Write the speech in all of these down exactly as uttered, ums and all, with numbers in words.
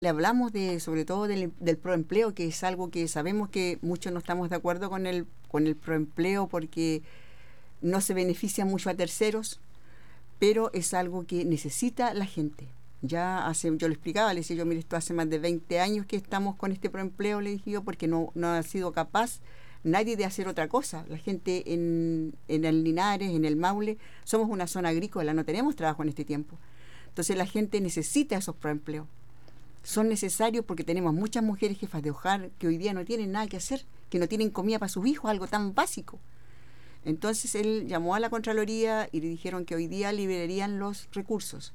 Le hablamos de, sobre todo del, del proempleo, que es algo que sabemos que muchos no estamos de acuerdo con el, con el proempleo porque no se beneficia mucho a terceros, pero es algo que necesita la gente. Ya hace, yo le explicaba, le decía yo, mire, esto hace más de veinte años que estamos con este proempleo, le dije yo, porque no, no ha sido capaz nadie de hacer otra cosa. La gente en, en el Linares, en el Maule, somos una zona agrícola, no tenemos trabajo en este tiempo. Entonces la gente necesita esos proempleos. Son necesarios porque tenemos muchas mujeres jefas de hogar que hoy día no tienen nada que hacer, que no tienen comida para sus hijos, algo tan básico. Entonces él llamó a la Contraloría y le dijeron que hoy día liberarían los recursos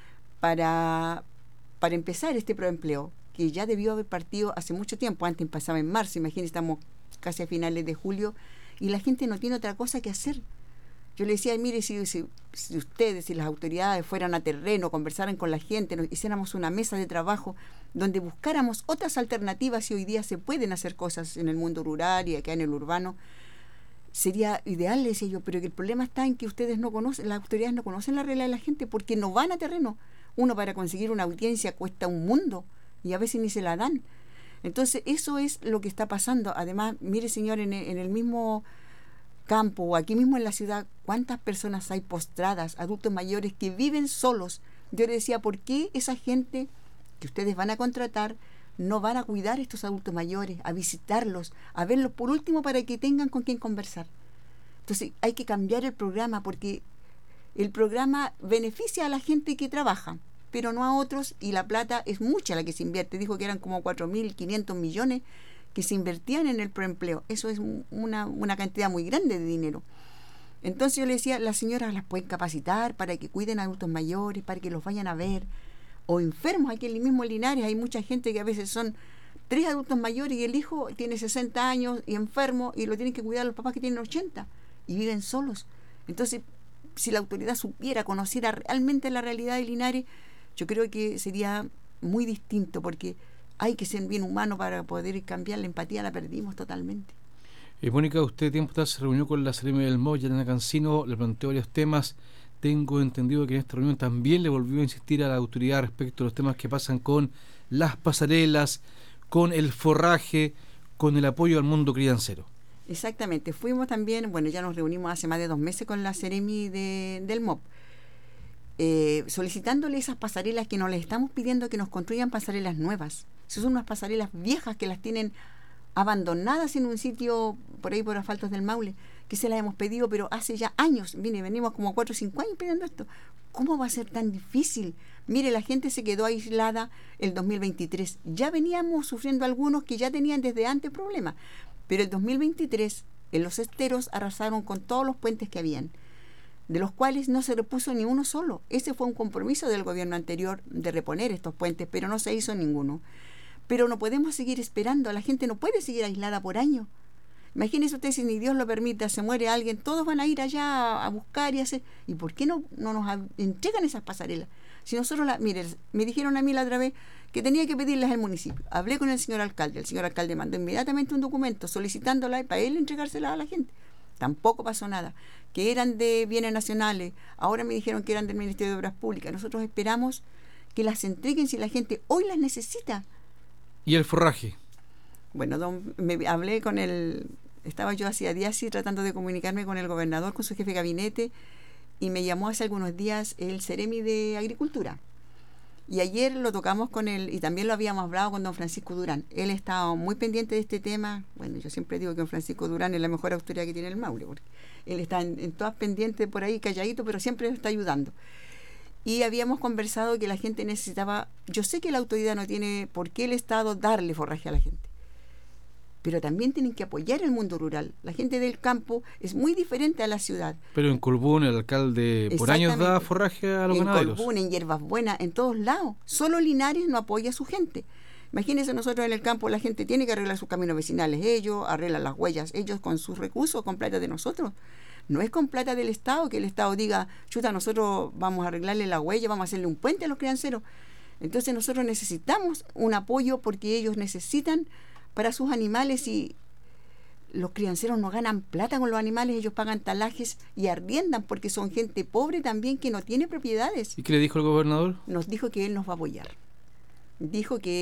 para, para empezar este proempleo, que ya debió haber partido hace mucho tiempo. Antes pasaba en marzo, imagínense, estamos casi a finales de julio y la gente no tiene otra cosa que hacer. Yo le decía, mire, si, si, si ustedes, si las autoridades fueran a terreno, conversaran con la gente, nos hiciéramos una mesa de trabajo donde buscáramos otras alternativas, si hoy día se pueden hacer cosas en el mundo rural y acá en el urbano, sería ideal, le decía yo, pero que el problema está en que ustedes no conocen, las autoridades no conocen la realidad de la gente porque no van a terreno. Uno para conseguir una audiencia cuesta un mundo y a veces ni se la dan. Entonces eso es lo que está pasando. Además, mire señor, en el, en el mismo campo o aquí mismo en la ciudad, ¿cuántas personas hay postradas, adultos mayores que viven solos? Yo le decía, ¿por qué esa gente que ustedes van a contratar no van a cuidar a estos adultos mayores, a visitarlos, a verlos por último para que tengan con quién conversar? Entonces hay que cambiar el programa porque el programa beneficia a la gente que trabaja, pero no a otros, y la plata es mucha la que se invierte. Dijo que eran como cuatro mil quinientos millones que se invertían en el proempleo. Eso es una, una cantidad muy grande de dinero. Entonces yo le decía, las señoras las pueden capacitar para que cuiden a adultos mayores, para que los vayan a ver, o enfermos. Aquí en el mismo Linares hay mucha gente que a veces son tres adultos mayores y el hijo tiene sesenta años y enfermo y lo tienen que cuidar los papás que tienen ochenta y viven solos. Entonces, si la autoridad supiera, conociera realmente la realidad de Linares, yo creo que sería muy distinto, porque hay que ser bien humano para poder cambiar. La empatía la perdimos totalmente. Eh, Mónica, usted tiempo atrás se reunió con la Seremi del M O, Yelena Cancino, le planteó varios temas. Tengo entendido que en esta reunión también le volvió a insistir a la autoridad respecto a los temas que pasan con las pasarelas, con el forraje, con el apoyo al mundo criancero. Exactamente. Fuimos también, bueno, ya nos reunimos hace más de dos meses con la Seremi de, del M O P, eh, solicitándole esas pasarelas que nos les estamos pidiendo, que nos construyan pasarelas nuevas. Esas son unas pasarelas viejas que las tienen abandonadas en un sitio por ahí por asfaltos del Maule, que se las hemos pedido, pero hace ya años. Mire, venimos como cuatro o cinco años pidiendo esto. ¿Cómo va a ser tan difícil? Mire, la gente se quedó aislada el dos mil veintitrés. Ya veníamos sufriendo algunos que ya tenían desde antes problemas, pero el dos mil veintitrés en los esteros arrasaron con todos los puentes que habían, de los cuales no se repuso ni uno solo. Ese fue un compromiso del gobierno anterior de reponer estos puentes, pero no se hizo ninguno. Pero no podemos seguir esperando, la gente no puede seguir aislada por años. Imagínense usted, si ni Dios lo permita, se muere alguien, todos van a ir allá a, a buscar y hacer. ¿Y por qué no, no nos a, entregan esas pasarelas? Si nosotros, la, mire, me dijeron a mí la otra vez que tenía que pedirlas al municipio. Hablé con el señor alcalde, el señor alcalde mandó inmediatamente un documento solicitándola para él entregárselas a la gente. Tampoco pasó nada. Que eran de bienes nacionales, ahora me dijeron que eran del Ministerio de Obras Públicas. Nosotros esperamos que las entreguen si la gente hoy las necesita. ¿Y el forraje? Bueno, don, me hablé con el... Estaba yo hacía días así tratando de comunicarme con el gobernador, con su jefe de gabinete, y me llamó hace algunos días el Seremi de Agricultura. Y ayer lo tocamos con él, y también lo habíamos hablado con don Francisco Durán. Él estaba muy pendiente de este tema. Bueno, yo siempre digo que don Francisco Durán es la mejor autoridad que tiene el Maule, porque él está en, en todas pendientes por ahí, calladito, pero siempre está ayudando. Y habíamos conversado que la gente necesitaba... Yo sé que la autoridad no tiene por qué el Estado darle forraje a la gente, pero también tienen que apoyar el mundo rural. La gente del campo es muy diferente a la ciudad. Pero en Colbún el alcalde por años da forraje a los en ganaderos. En Colbún, en Hierbas Buenas, en todos lados. Solo Linares no apoya a su gente. Imagínense, nosotros en el campo la gente tiene que arreglar sus caminos vecinales ellos, arreglan las huellas ellos con sus recursos, con plata de nosotros. No es con plata del Estado, que el Estado diga, chuta, nosotros vamos a arreglarle la huella, vamos a hacerle un puente a los crianceros. Entonces nosotros necesitamos un apoyo porque ellos necesitan para sus animales, y los crianceros no ganan plata con los animales, ellos pagan talajes y arriendan porque son gente pobre también que no tiene propiedades. ¿Y qué le dijo el gobernador? Nos dijo que él nos va a apoyar. dijo que